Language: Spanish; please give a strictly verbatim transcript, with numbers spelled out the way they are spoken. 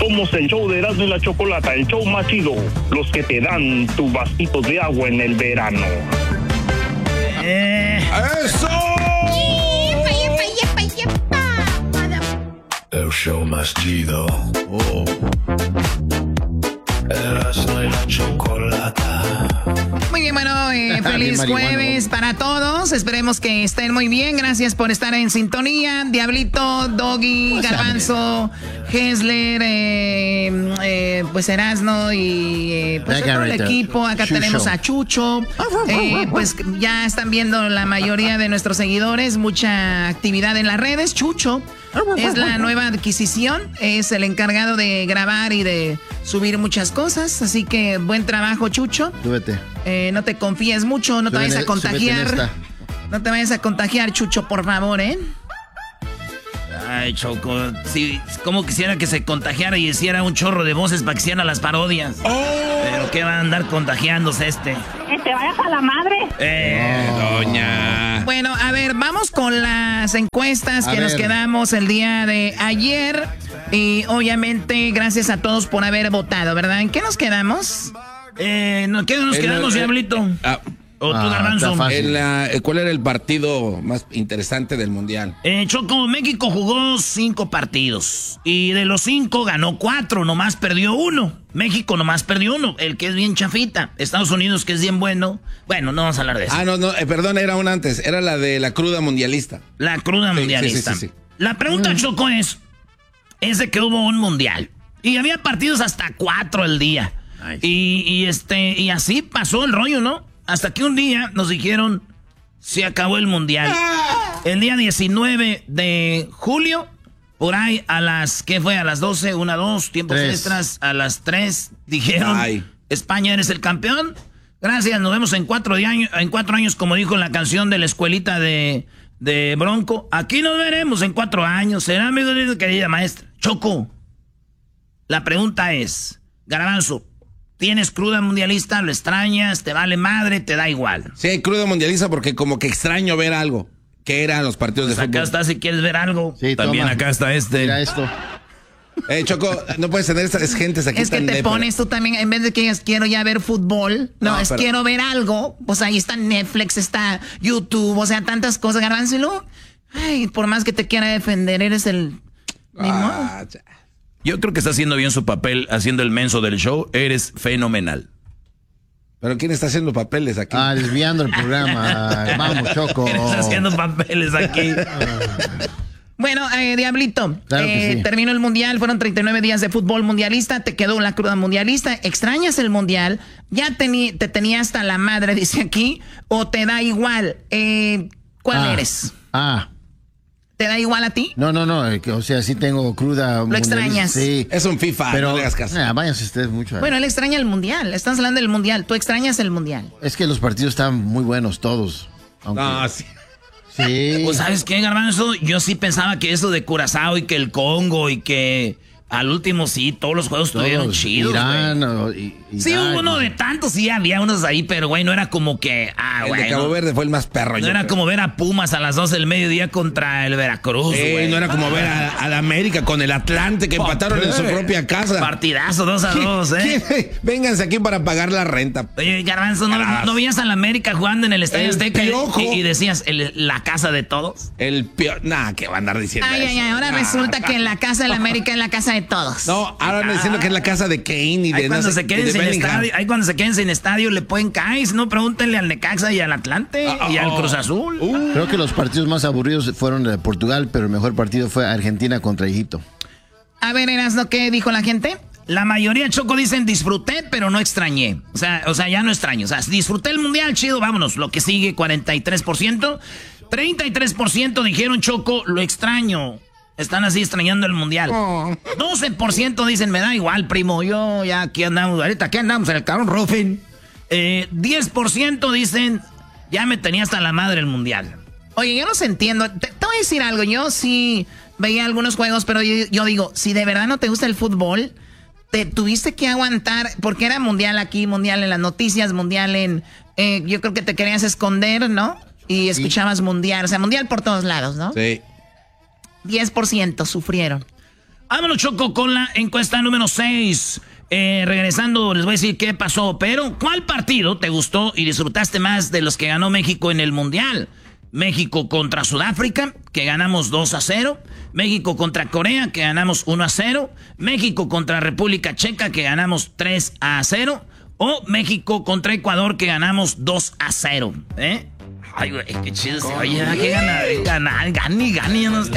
Somos el show de Erasmo y la Chocolata, el show más chido, los que te dan tu vasito de agua en el verano. Eh. ¡Eso! ¡Yepa, yepa, yepa, yepa! El show más chido. Oh. Erasmo y la Chocolata. Muy bien, bueno, eh, feliz jueves para todos. Esperemos que estén muy bien. Gracias por estar en sintonía. Diablito, Doggy, Garbanzo, Hessler, eh, eh, pues Erasmo y eh, pues todo el equipo. Acá Chucho. Tenemos a Chucho. Eh, pues ya están viendo la mayoría de nuestros seguidores. Mucha actividad en las redes. Chucho es la nueva adquisición. Es el encargado de grabar y de subir muchas cosas. Así que buen trabajo, Chucho. Súbete. Eh, no te confíes mucho, no te vayas a contagiar. No te vayas a contagiar, Chucho, por favor, ¿eh? Ay, Choco, sí, como quisiera que se contagiara y hiciera un chorro de voces para que hicieran las parodias. Oh. Pero ¿qué va a andar contagiándose este? Que te vayas a la madre. Eh, oh, doña. Bueno, a ver, vamos con las encuestas a que ver. Nos quedamos el día de ayer. Y obviamente, gracias a todos por haber votado, ¿verdad? ¿En qué nos quedamos? Eh, ¿en qué nos quedamos, el, Diablito? Ah, ¿O tú, ah, Garbanzo? En la, ¿Cuál era el partido más interesante del Mundial? Eh, Choco, México jugó cinco partidos. Y de los cinco ganó cuatro, nomás perdió uno. México nomás perdió uno, el que es bien chafita. Estados Unidos, que es bien bueno. Bueno, no vamos a hablar de eso. Ah, no, no, eh, perdón, era una antes. Era la de la cruda mundialista. La cruda sí, mundialista. Sí, sí, sí, sí. La pregunta, mm. Choco, es... Es de que hubo un mundial. Y había partidos hasta cuatro al día. Nice. Y, y este, y así pasó el rollo, ¿no? Hasta que un día nos dijeron, se acabó el mundial. Ah. El día diecinueve de julio, por ahí a las, ¿qué fue? A las doce, una, dos, tiempos tres. Extras, a las tres, dijeron, ay. España, eres el campeón. Gracias, nos vemos en cuatro, años, en cuatro años, como dijo en la canción de la escuelita de, de Bronco. Aquí nos veremos en cuatro años. Será, amigo, querida maestra. Choco, la pregunta es, Garbanzo, ¿tienes cruda mundialista? ¿Lo extrañas? ¿Te vale madre? ¿Te da igual? Sí, hay cruda mundialista porque como que extraño ver algo. ¿Qué eran los partidos pues de fútbol? Acá está, si quieres ver algo. Sí, también toma. Acá está este. Mira esto. Eh, Choco, no puedes tener estas gentes aquí. Es que te pones tú también, en vez de que digas quiero ya ver fútbol, no, no es pero... quiero ver algo. Pues ahí está Netflix, está YouTube, o sea, tantas cosas, Garbanzo. Y luego, ay, por más que te quiera defender, eres el... Ah, yo creo que está haciendo bien su papel, haciendo el menso del show. Eres fenomenal. ¿Pero quién está haciendo papeles aquí? Ah, desviando el programa. Vamos, Choco. ¿Quién está haciendo papeles aquí? Bueno, eh, Diablito, claro eh, sí. terminó el mundial, fueron treinta y nueve días de fútbol mundialista, te quedó la cruda mundialista, extrañas el mundial, ya tení, te tenía hasta la madre, dice aquí, o te da igual. Eh, ¿Cuál ah, eres? Ah. ¿Te da igual a ti? No, no, no, o sea, sí tengo cruda. ¿Lo extrañas? Sí. Es un FIFA, pero, no le hagas caso. Eh, váyanse ustedes mucho. Bueno, él extraña el mundial, estás hablando del mundial, tú extrañas el mundial. Es que los partidos están muy buenos todos. Aunque... No, sí. Sí. Pues, ¿sabes qué, Garbanzo? Yo sí pensaba que eso de Curazao y que el Congo y que al último sí, todos los juegos todos, estuvieron chidos, Irán, o, y, sí, Irán, hubo uno de tantos, sí, había unos ahí, pero, güey, no era como que... Ah, el güey, de Cabo no, Verde fue el más perro. No era creo. como ver a Pumas a las doce del mediodía contra el Veracruz, güey. Eh, no era como ver a, a la América con el Atlante que empataron en su propia casa. Partidazo, dos a dos, ¿eh? Vénganse aquí para pagar la renta. Oye, Garbanzo, ¿no, ¿no veías a la América jugando en el Estadio Azteca y, y decías el, la casa de todos? El peor... Nah, ¿qué va a andar diciendo Ay, eso? ay, ay, ahora nah, resulta nah. que la casa de la América es la casa de todos. No, ahora me diciendo que es la casa de Kane y de... Ahí cuando, no sé, se queden de sin Bellingham. estadio, ahí cuando se queden sin estadio le pueden caer, si no pregúntenle al Necaxa y al Atlante uh, uh, y al Cruz Azul. Uh. Creo que los partidos más aburridos fueron de Portugal, pero el mejor partido fue Argentina contra Egipto. A ver, Erasmo, ¿qué dijo la gente? La mayoría, Choco, dicen disfruté, pero no extrañé. O sea, o sea, ya no extraño. O sea, disfruté el mundial, chido, vámonos. Lo que sigue, cuarenta y tres por ciento. treinta y tres por ciento dijeron, Choco, lo extraño. Están así extrañando el mundial. Oh. doce por ciento dicen, me da igual, primo. Yo ya aquí andamos, ahorita aquí andamos en el cabrón Ruffin. Eh, diez por ciento dicen, ya me tenía hasta la madre el mundial. Oye, yo los entiendo. Te, te voy a decir algo. Yo sí veía algunos juegos, pero yo, yo digo, si de verdad no te gusta el fútbol, te tuviste que aguantar, porque era mundial aquí, mundial en las noticias, mundial en... Eh, yo creo que te querías esconder, ¿no? Y escuchabas sí. mundial, o sea, mundial por todos lados, ¿no? Sí. diez por ciento sufrieron. Vámonos, Choco, con la encuesta número seis. Eh, regresando, les voy a decir qué pasó. Pero, ¿cuál partido te gustó y disfrutaste más de los que ganó México en el Mundial? México contra Sudáfrica, que ganamos dos a cero. México contra Corea, que ganamos uno a cero. México contra República Checa, que ganamos tres a cero. O México contra Ecuador, que ganamos dos a cero. ¿Eh? Ay, güey, qué chido se oye. ¿Qué gana? Ganar, gani, gani.